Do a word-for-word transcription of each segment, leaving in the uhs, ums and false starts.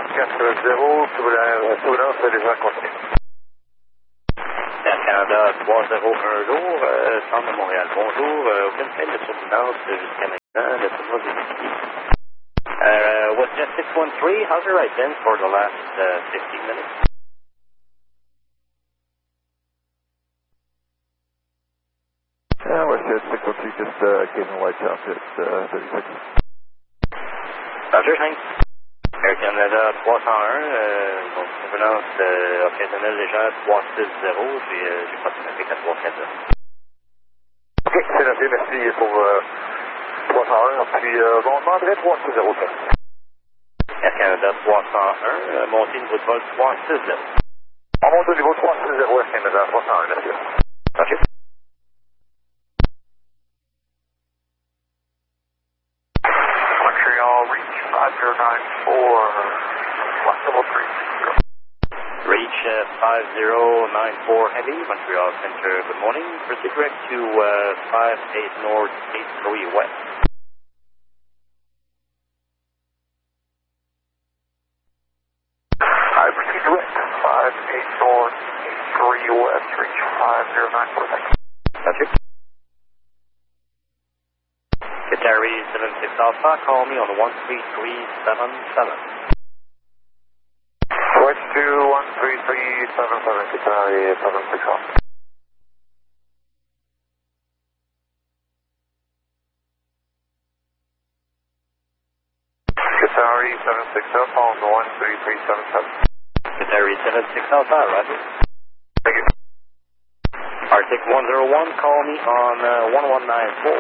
quatre zéro, Souverain, c'est déjà continu. Air Canada trois zéro un jour, euh, centre de Montréal. Bonjour, euh, aucune peine de turbulence jusqu'à maintenant, le tournoi du midi. Uh, WestJet six one three, how's your ride been for the last uh, fifteen minutes? Yeah, WestJet six one three, just uh, getting the lights out at uh, thirty-six. Roger, thanks. Air Canada trois cent un, euh, donc turbulence euh, occasionnelle légère trois six zéro, puis euh, j'ai pas de trafic à trois quatre zéro. Ok, c'est noté, merci pour euh, trois cent un, puis euh, bon, on demanderait trois six zéro. Air Canada trois cent un, euh, montée niveau de vol trois six zéro. On monte au niveau trois six zéro, Air Canada trois cent un, merci. Ok. Montreal, reach five zero nine four, flight level three. Reach uh, five zero nine four heavy, Montreal Center, good morning. Proceed direct to uh, five eight north, eight three west. I proceed direct, five eight north, eight three west, reach five zero nine four. That's it. Qatari seven six Alpha, call me on one three three seven seven. Switch to one three three seven seven, Qatari seven six Alpha. Qatari seven six Alpha on the one three three seven seven. Qatari seven six Alpha, roger. Thank you. Arctic one zero one, call me on uh, one one nine four.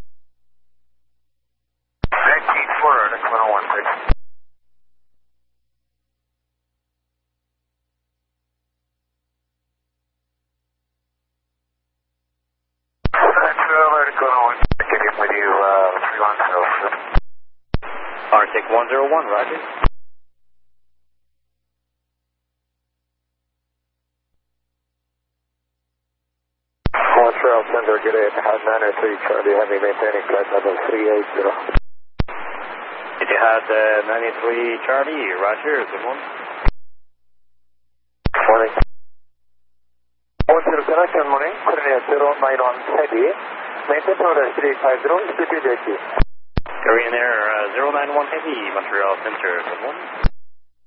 nineteen four, Arctic one oh one, please. With you, uh, three one zero. Arctic one zero one, roger. Montreal Center, good day. nine oh three Charlie Heavy, maintaining flight level three eight zero. Did you have uh, ninety-three Charlie, roger, good morning. Morning. one zero zero, good morning. Coordinate zero nine one heavy, maintain order three five zero, C P J T. Korean Air uh, zero nine one heavy, Montreal Center, good morning.